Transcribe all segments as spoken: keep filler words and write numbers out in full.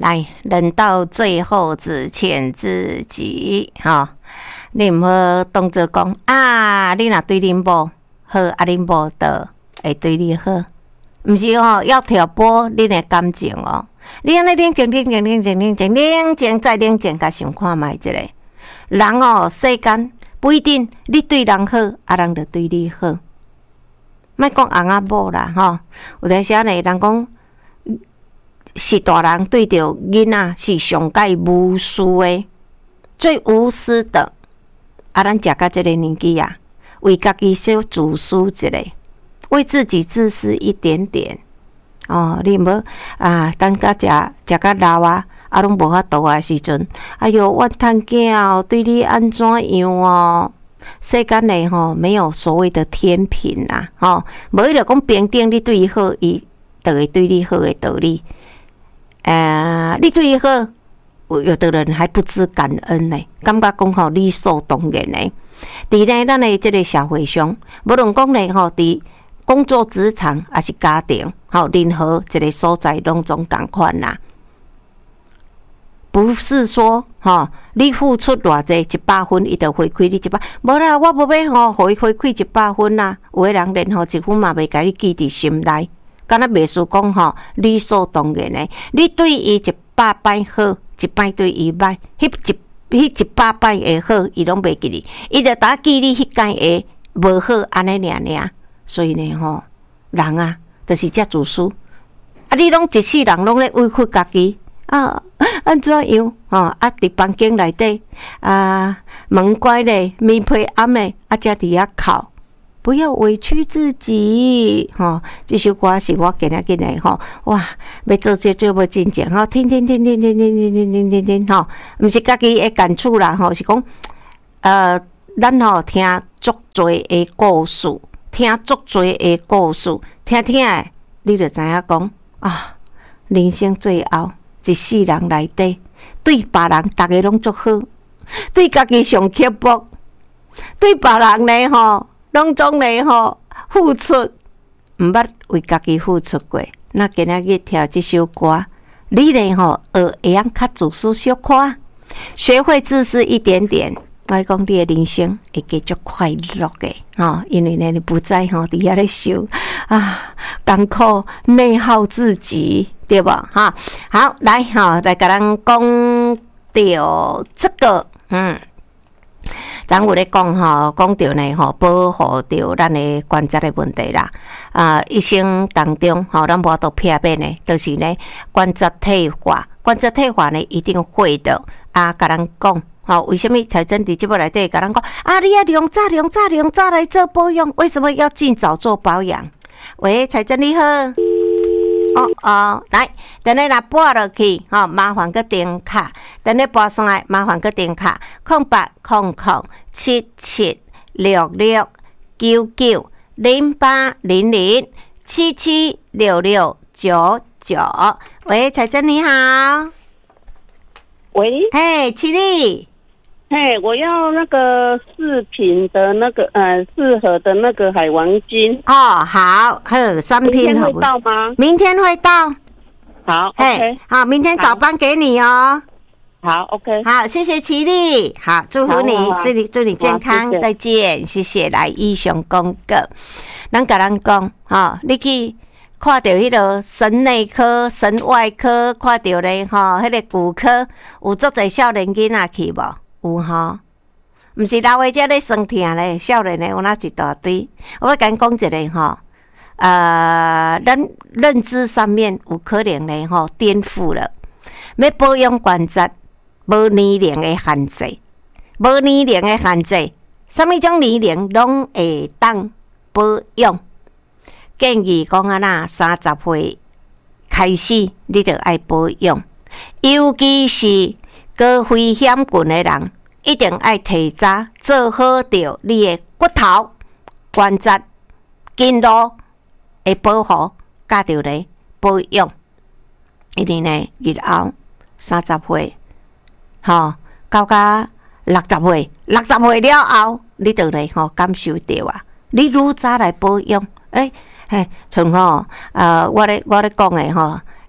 来，人到最后只欠自己哈、哦！你唔好当作讲啊，你若对恁某好，啊恁某就会对你好，毋是哦，要挑拨恁的感情哦。你安尼冷静、冷静、冷静、冷静、冷静再冷静，甲想看觅一下，人哦，世间不一定你对人好，啊人就对你好。莫讲翁仔某啦，吼、哦，有阵时呢，人讲。是大人对着囡仔是上介无私的，最无私的。啊，咱食到这个年纪啊，为家己小自私一下，为自己自私一点点。哦，你无啊？等甲食食到老啊，啊，拢无法度啊时阵，哎哟，我趁囝哦，对你安怎样哦？世间内吼，没有所谓的天平啦，吼，无伊就讲平等，你对伊好，伊就会对你好的道理。呃，你对伊好，有的人还不知感恩呢，感觉讲吼理所当然呢。伫咧咱的这个社会上，无论讲咧吼，伫工作职场还是家庭，吼任何一个所在拢总共款啦。不是说吼，你付出偌济一百分，伊就回馈你一百，无啦，我无要吼，互伊回馈一百分啦。有的人连吼一分嘛袂甲你记伫心内。敢若袂输讲吼，理所当然诶。你对伊一百摆好，一摆对伊歹，迄一迄一百摆会好，伊拢袂记你，伊就打记你迄间会无好安尼尔尔。所以呢吼，人啊，就是遮自私。啊，你拢一世人拢咧委屈家己啊，安怎样吼？啊，伫房间内底啊，门关咧，棉被暗咧，啊，才伫遐哭。不要委屈自己，吼、哦！这首歌是我今仔日来吼，哇！要做这做要真正吼，听听听听听听听听听听听吼，毋是家己的感触啦，吼，是讲，呃，咱吼听足多的故事，听足多的故事，听听的，你就知影讲啊，人生最后一世人内底，对别人大家拢足好，对家己上刻薄，对别人呢吼。拢总咧吼付出，毋捌为家己付出过。那今仔日听这首歌，你咧吼学会晓较自私小可，学会自私一点点，我讲你的人生会继续快乐嘅吼，因为呢你不再吼伫遐咧受啊艰苦内耗自己，对吧？哈，好来哈，来甲咱讲到这个嗯。咱有咧讲吼，讲到呢吼，保护到咱的关节的问题啦。啊，一生当中吼，咱无法度避免呢，就是呢关节退化，关节退化呢一定会的。啊，甲咱讲吼，为什么财政伫节目内底甲咱讲啊？你要量早量早量早来做保养，为什么要尽早做保养？喂，财政你好。哦哦，来，等你若拨落去，吼、哦，麻烦个电卡，等你拨上来，麻烦个电卡，空八空空七七六六九九零八零零七七六六九九。喂，彩珍你好。 喂， 嘿，七丽。 嘿，我要那个四瓶的那个呃适合的那个海王金哦，好，好，三瓶， 明天会到吗？ 明天会到。 好 ，OK， 好，明天早班给你哦。 好 ，OK， 好，谢谢齐丽，好，祝福你，祝你祝你健康， 谢谢再见，谢谢。来，以上讲个，咱甲咱讲，哈，你去看到迄个神内科、神外科，看到咧，吼，迄个骨科，有足侪少年囡仔去无？有吼，毋是老岁仔咧酸痛咧，少年咧有哪一大堆。我要甲你讲一个吼，呃，咱认知上面有可能咧吼颠覆了。要保养关节，无年龄的限制，无年龄的限制，什么种年龄拢会当保养。建议讲啊那三十岁开始，你就爱保养，尤其是高危险群的人，一定爱提早做好着你的骨头、关节、筋络的保护，加着咧保养。因为呢，日后三十岁，吼，到甲六十岁，六十岁了后，你就来吼感受到啊。你愈早来保养，诶、欸、诶，像吼，呃，我咧我咧讲诶吼。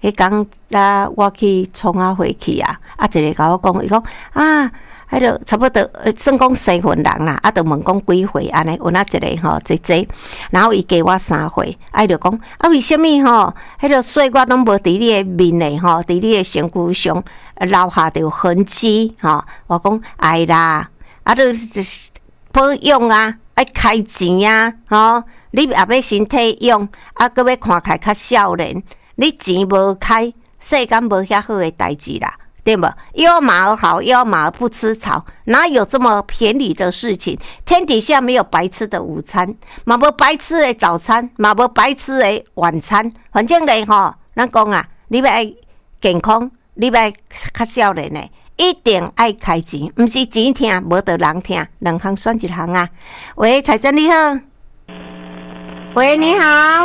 迄讲啊，我去创啊回去啊，啊一个甲我讲，伊讲啊。迄个差不多，算讲生份人啦，啊，就问讲几岁安尼，有哪一个吼，姐姐，然后伊加我三岁，啊，伊就讲啊，为什么吼，迄个水我拢无伫你诶面诶吼，伫你诶身躯上留下着痕迹吼，我讲哎啦，啊，都保养啊，爱开钱啊，吼，你也要身体用，啊，搁要看起来较少年，你钱无开，世间无遐好诶代志啦。对吧？腰马儿好，腰马儿不吃草，哪有这么便宜的事情？天底下没有白吃的午餐，嘛无白吃的早餐，嘛无白吃的晚餐。反正嘞吼，咱讲啊，你要爱健康，你要爱较少年的，一定爱开钱，不是钱听，无得人听，两项选一项啊。喂，彩珍你好，喂，你好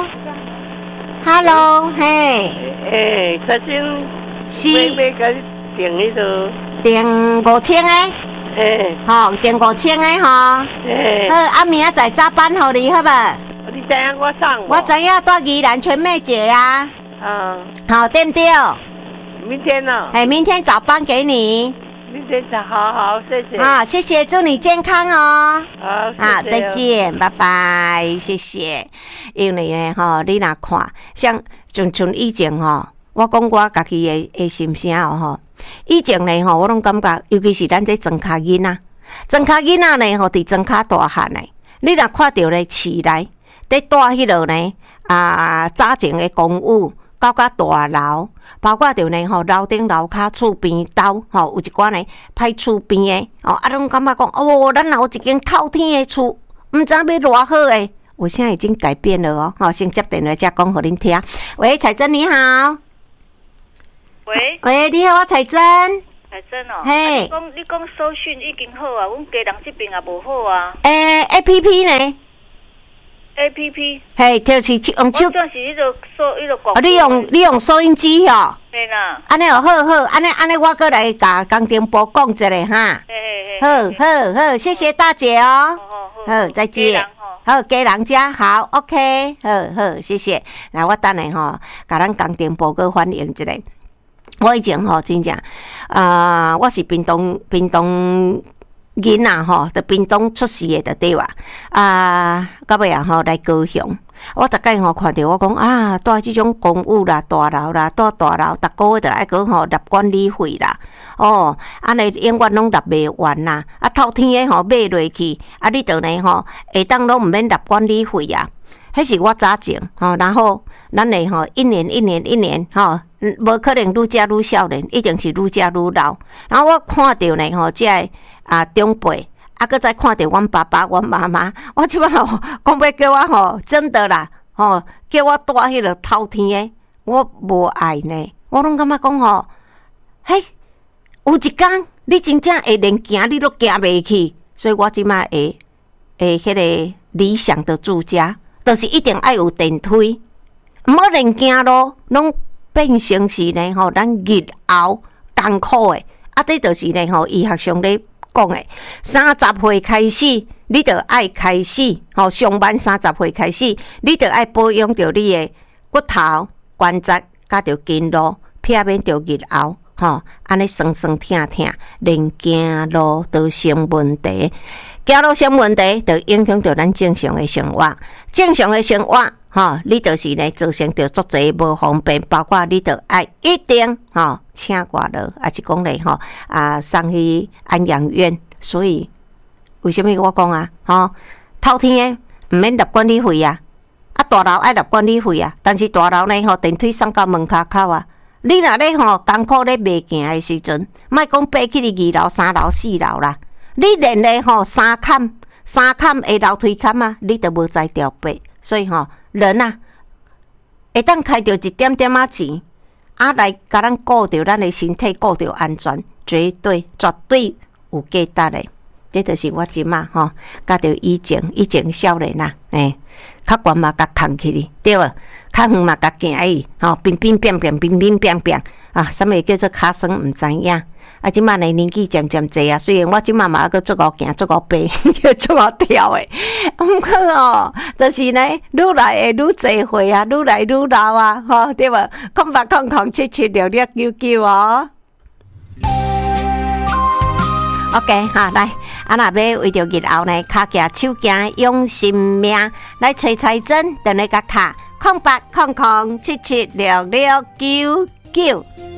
，Hello， 嘿， 诶，可是是。 订迄个订五千个， 诶， 吼，订五千个吼， 诶， 好，啊，明仔载早班互你好无？ 你知影我送我知影住宜兰全妹姐啊， 啊， 好，对不对？ 明天呢？ 哎，明天早班给你。 明天早，好好，谢谢。 啊，谢谢，祝你健康哦。 好， 啊，再见，拜拜，谢谢。因为呢，吼，你若看，像像像以前吼，我讲我家己的的心声哦，吼。以前呢吼，我拢感觉，尤其是咱这庄脚囡仔，庄脚囡仔呢吼，伫庄脚大汉呢，你若看到咧市内，伫住迄落呢啊，早前的公寓，到甲大楼，包括着呢吼，楼顶楼骹厝边兜吼，有一寡呢歹厝边的哦，啊，拢感觉讲哦，咱有一间透天的厝，毋知要偌好诶。我现在已经改变了哦，好，先接电话再讲互恁听。喂，彩珍你好。 喂， 喂，你好，我彩珍。 彩珍哦， 嘿， 你讲你讲收讯已经好啊，阮家人这边也无好啊。 诶 ，A P P 呢 ？A P P， 嘿，就是用手。 我算是迄个收迄个广。 哦，你用你用收音机吼。 嘿啦。 安尼哦，好好，安尼安尼，我过来甲工程部讲一下哈。 嘿嘿嘿。 好好好，谢谢大姐哦。 好好好，再见。好，给人家好 ，OK， 好好，谢谢。来，我等下吼，甲咱工程部个反映一下。我以前吼真正，啊、呃，我是屏东屏东囡仔吼，伫屏东出世的，就对哇。啊，到尾啊吼来高雄，我逐摆吼看到我讲啊，住即种公寓啦、大楼啦、住大楼，逐个月着爱讲吼纳管理费啦。哦，安尼永远拢纳袂完啦。啊，透天的吼买落去，啊，你着呢吼下当拢毋免纳管理费啊。迄是我早前吼，然后咱诶吼一年一年一年吼。无可能愈食愈少年，一定是愈食愈老。然后我看到呢吼，即个啊长辈，啊，搁再看到阮爸爸、阮妈妈，我即摆吼讲要叫我吼，真的啦，吼叫我住迄个透天的，我无爱呢。我拢感觉讲吼，嘿，有一天你真正会连行你都行袂去，所以我即摆会会迄个理想的住家，就是一定爱有电梯，毋好连行路拢。变成是呢吼，咱日后艰苦的，啊，这就是呢吼，医学上咧讲的，三十岁开始，你着爱开始，吼，上班三十岁开始，你着爱保养着你的骨头、关节，甲着筋络，避免着日后，吼，安尼酸酸痛痛，连行路都成问题，行路成问题，就影响着咱正常的生活，正常的生活。吼，你就是呢造成着足侪无方便，包括你着爱一定吼请外劳，还是讲咧吼啊送去安养院。所以为什么我讲啊？吼，透天的毋免纳管理费啊，啊大楼爱纳管理费啊，但是大楼呢吼电梯送到门骹口啊。你若咧吼艰苦咧袂行的时阵，莫讲爬去你二楼、三楼、四楼啦，你连咧吼三坎、三坎的楼梯坎啊，你都无才调爬，所以吼。人啊，会当开着一点点仔钱，啊来甲咱顾着咱的身体，顾着安全，绝对绝对有价值的。这就是我即马吼，甲着以前以前少年啊，诶，较悬嘛甲扛起哩，对无？较远嘛甲行去，吼，乒乒乓乓，乒乒乓乓啊，啥物叫做骹酸毋知影？啊， 啊，即满的年纪渐渐济啊，虽然我即满嘛还佫做五行做五爬，做五跳的，毋过哦，就是呢，愈来会愈济岁啊，愈来愈老啊，吼、哦，对无？空八空空七七六六九九哦。OK 哈，来，啊若要为着日后呢，骹行手行用性命来找财针，等你甲卡空八空空七七六六九九。